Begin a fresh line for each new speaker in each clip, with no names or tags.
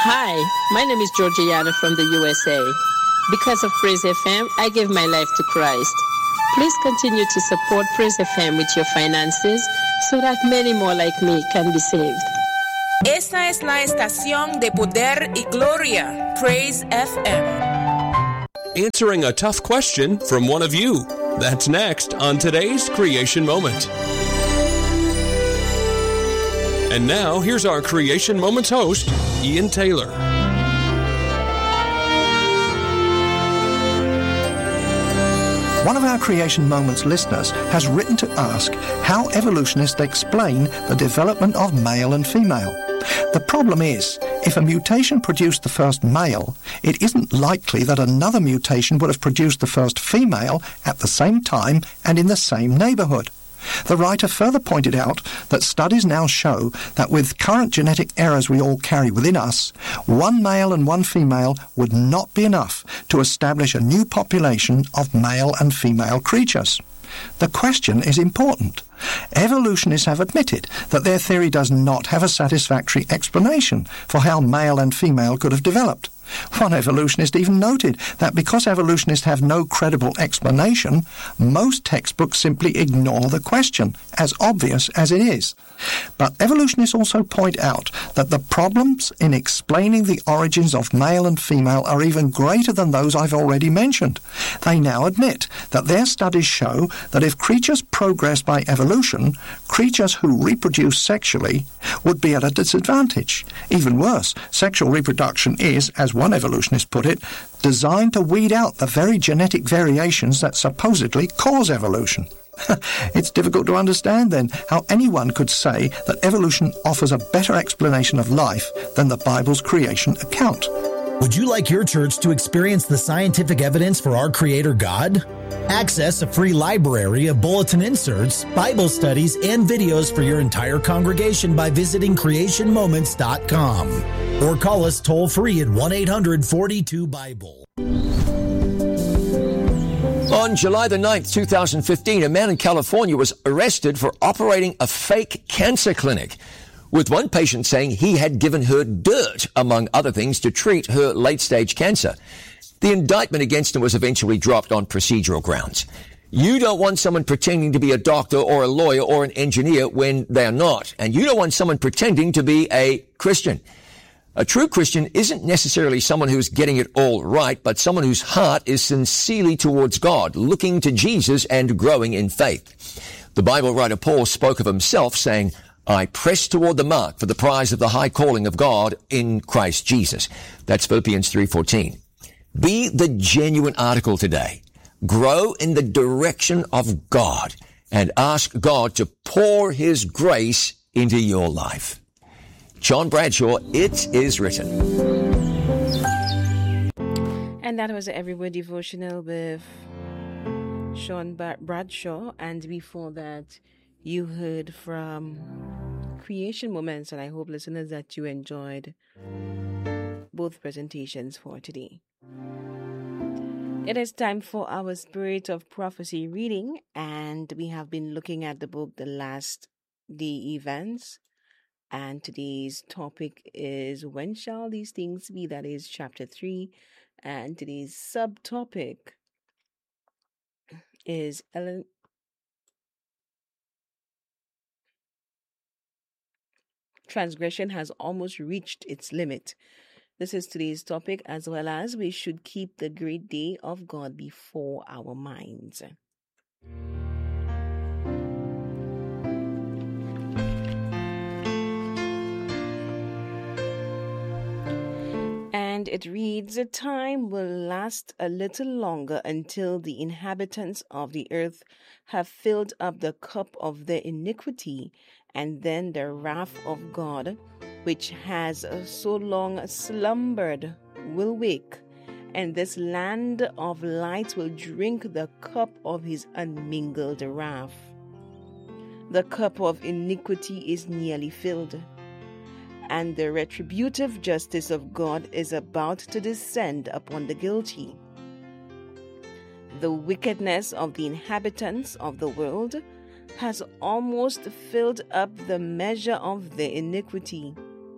Hi, my name is Georgiana from the USA. Because of Praise FM, I give my life to Christ. Please continue to support Praise FM with your finances so that many more like me can be saved.
Esta es la estación de poder y gloria, Praise FM.
Answering a tough question from one of you. That's next on today's Creation Moment. And now, here's our Creation Moments host, Ian Taylor.
One of our Creation Moments listeners has written to ask how evolutionists explain the development of male and female. The problem is, if a mutation produced the first male, it isn't likely that another mutation would have produced the first female at the same time and in the same neighborhood. The writer further pointed out that studies now show that with current genetic errors we all carry within us, one male and one female would not be enough to establish a new population of male and female creatures. The question is important. Evolutionists have admitted that their theory does not have a satisfactory explanation for how male and female could have developed. One evolutionist even noted that because evolutionists have no credible explanation, most textbooks simply ignore the question, as obvious as it is. But evolutionists also point out that the problems in explaining the origins of male and female are even greater than those I've already mentioned. They now admit that their studies show that if creatures progress by evolution, creatures who reproduce sexually would be at a disadvantage. Even worse, sexual reproduction is, as one evolutionist put it, designed to weed out the very genetic variations that supposedly cause evolution. It's difficult to understand, then, how anyone could say that evolution offers a better explanation of life than the Bible's creation account.
Would you like your church to experience the scientific evidence for our Creator God? Access a free library of bulletin inserts, Bible studies, and videos for your entire congregation by visiting creationmoments.com or call us toll-free at 1-800-42-BIBLE.
On July the 9th, 2015, a man in California was arrested for operating a fake cancer clinic, with one patient saying he had given her dirt, among other things, to treat her late-stage cancer. The indictment against him was eventually dropped on procedural grounds. You don't want someone pretending to be a doctor or a lawyer or an engineer when they're not. And you don't want someone pretending to be a Christian. A true Christian isn't necessarily someone who's getting it all right, but someone whose heart is sincerely towards God, looking to Jesus and growing in faith. The Bible writer Paul spoke of himself saying, I press toward the mark for the prize of the high calling of God in Christ Jesus. That's Philippians 3:14. Be the genuine article today. Grow in the direction of God and ask God to pour His grace into your life. John Bradshaw, It Is Written.
And that was the Everywhere Devotional with Sean Bradshaw. And before that, you heard from Creation Moments. And I hope, listeners, that you enjoyed both presentations for today. It is time for our Spirit of Prophecy reading. And we have been looking at the book, The Last Day Events. And today's topic is, when shall these things be? That is chapter 3. And today's subtopic is transgression has almost reached its limit. This is today's topic, as well as we should keep the great day of God before our minds. And it reads, "A time will last a little longer until the inhabitants of the earth have filled up the cup of their iniquity, and then the wrath of God, which has so long slumbered, will wake, and this land of light will drink the cup of his unmingled wrath. The cup of iniquity is nearly filled, and the retributive justice of God is about to descend upon the guilty. The wickedness of the inhabitants of the world has almost filled up the measure of their iniquity.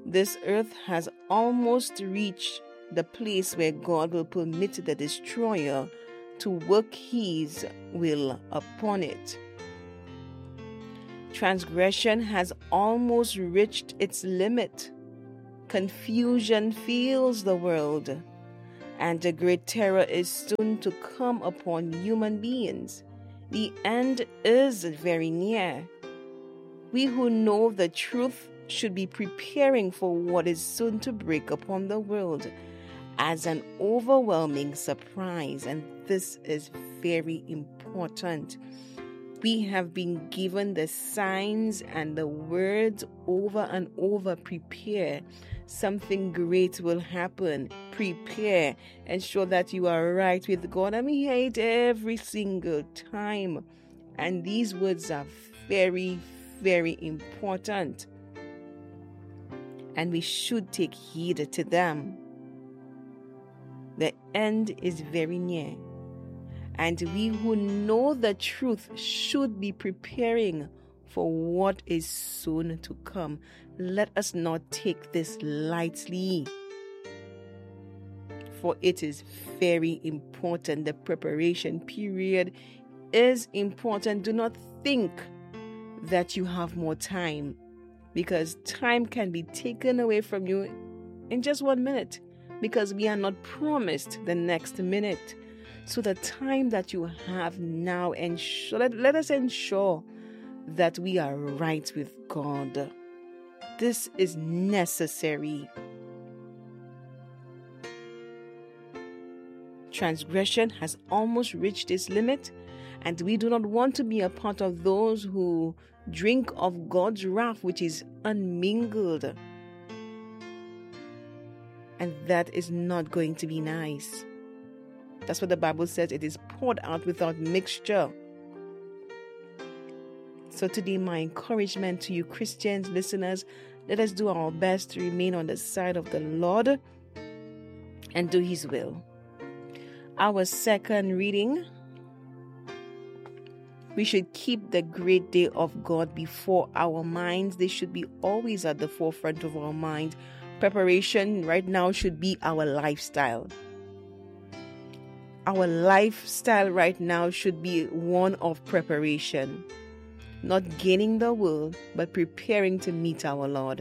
This earth has almost reached the place where God will permit the destroyer to work his will upon it. Transgression has almost reached its limit. Confusion fills the world, and a great terror is soon to come upon human beings. The end is very near. We who know the truth should be preparing for what is soon to break upon the world as an overwhelming surprise, and this is very important. We have been given the signs and the words over and over. Prepare. Something great will happen. Prepare. Ensure that you are right with God. And we hear it every single time. And these words are very, very important. And we should take heed to them. The end is very near. And we who know the truth should be preparing for what is soon to come. Let us not take this lightly, for it is very important. The preparation period is important. Do not think that you have more time, because time can be taken away from you in just 1 minute, because we are not promised the next minute. So the time that you have now, let us ensure that we are right with God. This is necessary. Transgression has almost reached its limit, and we do not want to be a part of those who drink of God's wrath, which is unmingled. And that is not going to be nice. That's what the Bible says. It is poured out without mixture. So today, my encouragement to you Christians, listeners, let us do our best to remain on the side of the Lord and do His will. Our second reading, we should keep the great day of God before our minds. They should be always at the forefront of our mind. Preparation right now should be our lifestyle. Our lifestyle right now should be one of preparation. Not gaining the world, but preparing to meet our Lord.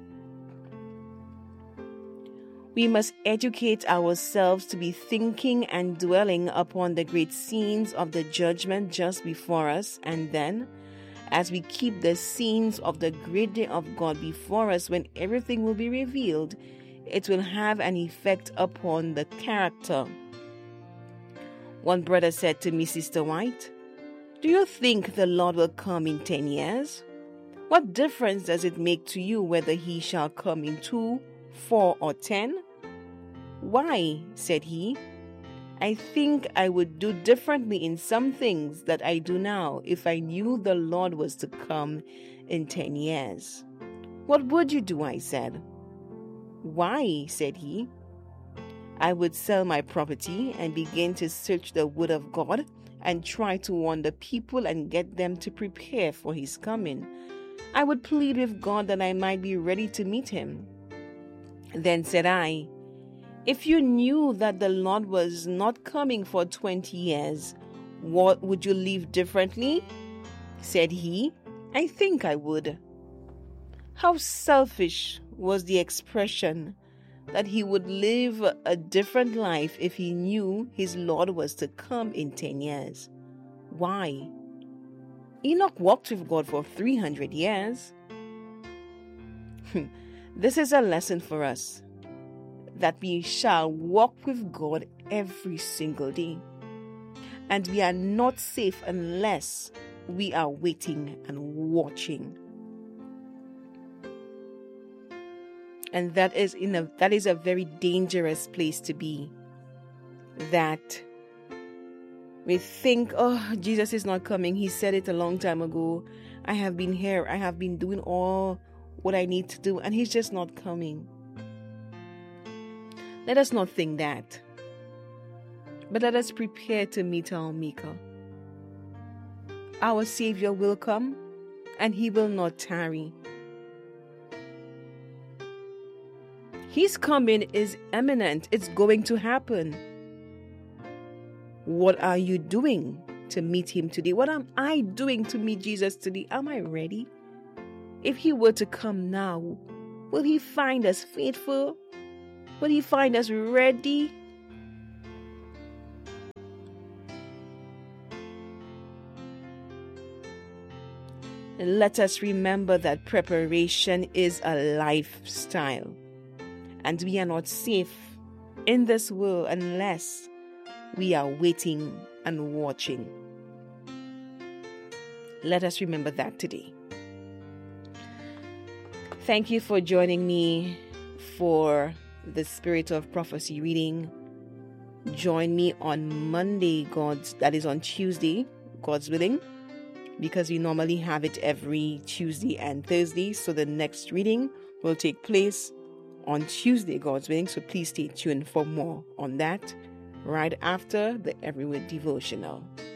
We must educate ourselves to be thinking and dwelling upon the great scenes of the judgment just before us, and then, as we keep the scenes of the great day of God before us, when everything will be revealed, it will have an effect upon the character. One brother said to me, Sister White, do you think the Lord will come in 10 years? What difference does it make to you whether He shall come in 2, 4, or 10? Why, said he, I think I would do differently in some things that I do now if I knew the Lord was to come in 10 years. What would you do? I said. Why, said he, I would sell my property and begin to search the Word of God and try to warn the people and get them to prepare for His coming. I would plead with God that I might be ready to meet Him. Then said I, if you knew that the Lord was not coming for 20 years, what would you live differently? Said he, I think I would. How selfish was the expression that he would live a different life if he knew his Lord was to come in 10 years. Why? Enoch walked with God for 300 years. This is a lesson for us, that we shall walk with God every single day. And we are not safe unless we are waiting and watching. And that is a very dangerous place to be. That we think, oh, Jesus is not coming. He said it a long time ago. I have been here. I have been doing all what I need to do, and He's just not coming. Let us not think that. But let us prepare to meet our Maker. Our Savior will come, and He will not tarry. His coming is imminent. It's going to happen. What are you doing to meet him today? What am I doing to meet Jesus today? Am I ready? If he were to come now, will he find us faithful? Will he find us ready? And let us remember that preparation is a lifestyle. And we are not safe in this world unless we are waiting and watching. Let us remember that today. Thank you for joining me for the Spirit of Prophecy reading. Join me on Monday, that is on Tuesday, God's willing, because we normally have it every Tuesday and Thursday. So the next reading will take place on Tuesday, God's willing. So please stay tuned for more on that right after the Every Word devotional.